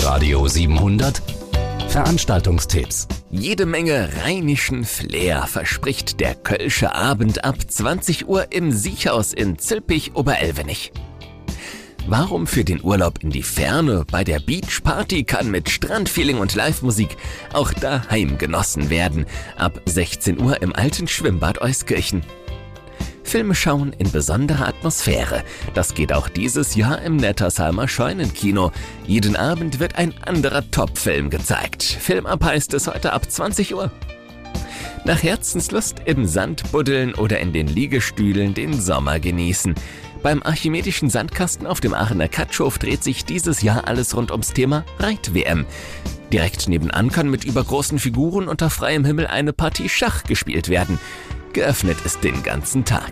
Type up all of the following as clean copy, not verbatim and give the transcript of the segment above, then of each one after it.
Radio 700 Veranstaltungstipps. Jede Menge rheinischen Flair verspricht der Kölsche Abend ab 20 Uhr im Siechhaus in Zülpich-Oberelvenich. Warum für den Urlaub in die Ferne bei der Beachparty kann mit Strandfeeling und Live-Musik auch daheim genossen werden, ab 16 Uhr im alten Schwimmbad Euskirchen. Filme schauen in besonderer Atmosphäre. Das geht auch dieses Jahr im Nettersheimer Scheunenkino. Jeden Abend wird ein anderer Top-Film gezeigt. Filmab heißt es heute ab 20 Uhr. Nach Herzenslust im Sand buddeln oder in den Liegestühlen den Sommer genießen. Beim Archimedischen Sandkasten auf dem Aachener Katschhof dreht sich dieses Jahr alles rund ums Thema Reit-WM. Direkt nebenan kann mit übergroßen Figuren unter freiem Himmel eine Partie Schach gespielt werden. Geöffnet ist den ganzen Tag.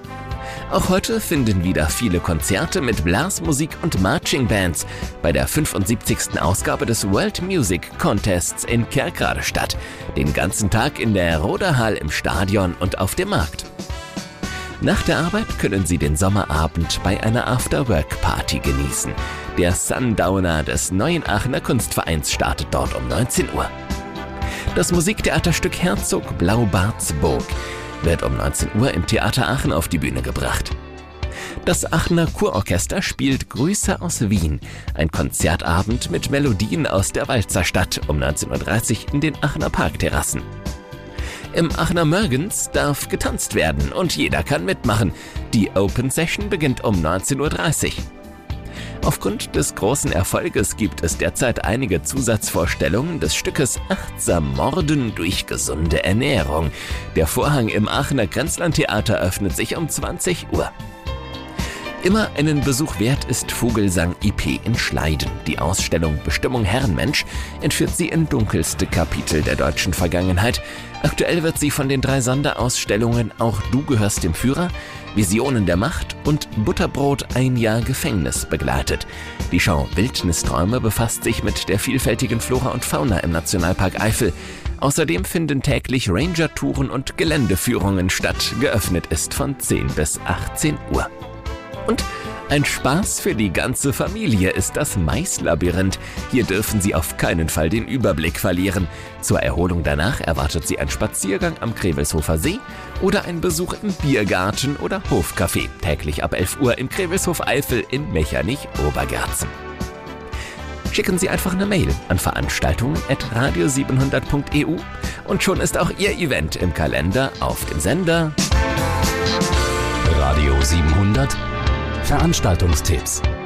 Auch heute finden wieder viele Konzerte mit Blasmusik und Marching Bands bei der 75. Ausgabe des World Music Contests in Kerkrade statt. Den ganzen Tag in der Roderhall im Stadion und auf dem Markt. Nach der Arbeit können Sie den Sommerabend bei einer After-Work-Party genießen. Der Sundowner des Neuen Aachener Kunstvereins startet dort um 19 Uhr. Das Musiktheaterstück Herzog Blaubartsburg wird um 19 Uhr im Theater Aachen auf die Bühne gebracht. Das Aachener Kurorchester spielt Grüße aus Wien, ein Konzertabend mit Melodien aus der Walzerstadt um 19.30 Uhr in den Aachener Parkterrassen. Im Aachener Mörgens darf getanzt werden und jeder kann mitmachen. Die Open Session beginnt um 19.30 Uhr. Aufgrund des großen Erfolges gibt es derzeit einige Zusatzvorstellungen des Stückes Achtsam Morden durch gesunde Ernährung. Der Vorhang im Aachener Grenzlandtheater öffnet sich um 20 Uhr. Immer einen Besuch wert ist Vogelsang IP in Schleiden. Die Ausstellung Bestimmung Herrenmensch entführt Sie in dunkelste Kapitel der deutschen Vergangenheit. Aktuell wird sie von den 3 Sonderausstellungen Auch du gehörst dem Führer, Visionen der Macht und Butterbrot ein Jahr Gefängnis begleitet. Die Schau Wildnisträume befasst sich mit der vielfältigen Flora und Fauna im Nationalpark Eifel. Außerdem finden täglich Ranger-Touren und Geländeführungen statt. Geöffnet ist von 10 bis 18 Uhr. Und ein Spaß für die ganze Familie ist das Maislabyrinth. Hier dürfen Sie auf keinen Fall den Überblick verlieren. Zur Erholung danach erwartet Sie ein Spaziergang am Krewelshofer See oder ein Besuch im Biergarten oder Hofcafé. Täglich ab 11 Uhr im Krewelshof Eifel in Mechernich-Obergärzen. Schicken Sie einfach eine Mail an veranstaltungen@radio700.eu und schon ist auch Ihr Event im Kalender auf dem Sender Radio 700 Veranstaltungstipps.